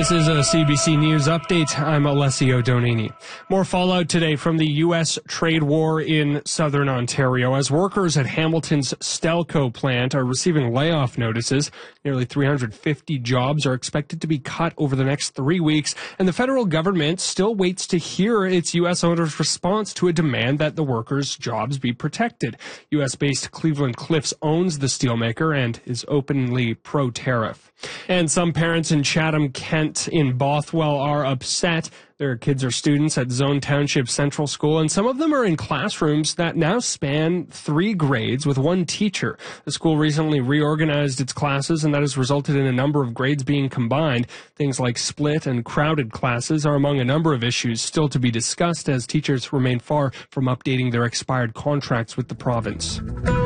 This is a CBC News update. I'm Alessio Donini. More fallout today from the U.S. trade war in southern Ontario as workers at Hamilton's Stelco plant are receiving layoff notices. Nearly 350 jobs are expected to be cut over the next 3 weeks, and the federal government still waits to hear its U.S. owners' response to a demand that the workers' jobs be protected. U.S.-based Cleveland Cliffs owns the steelmaker and is openly pro-tariff. And some parents in Chatham, Kent in Bothwell are upset. Their kids are students at Zone Township Central School, and some of them are in classrooms that now span 3 grades with 1 teacher. The school recently reorganized its classes, and that has resulted in a number of grades being combined. Things like split and crowded classes are among a number of issues still to be discussed as teachers remain far from updating their expired contracts with the province.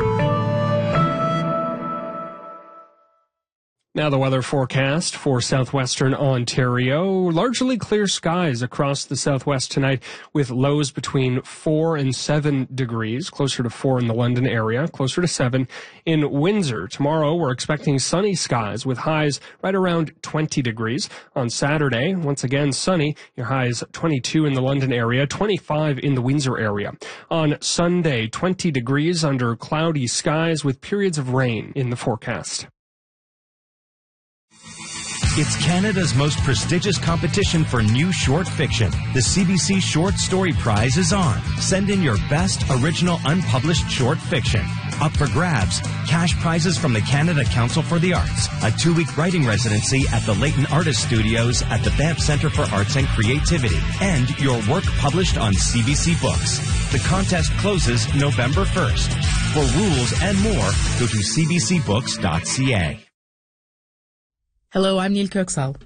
Now the weather forecast for southwestern Ontario. Largely clear skies across the southwest tonight with lows between 4 and 7 degrees, closer to 4 in the London area, closer to 7 in Windsor. Tomorrow we're expecting sunny skies with highs right around 20 degrees. On Saturday, once again sunny, your highs 22 in the London area, 25 in the Windsor area. On Sunday, 20 degrees under cloudy skies with periods of rain in the forecast. It's Canada's most prestigious competition for new short fiction. The CBC Short Story Prize is on. Send in your best original unpublished short fiction. Up for grabs, cash prizes from the Canada Council for the Arts, a 2-week writing residency at the Leighton Artist Studios at the Banff Centre for Arts and Creativity, and your work published on CBC Books. The contest closes November 1st. For rules and more, go to cbcbooks.ca. Hello, I'm Neil Kirksall.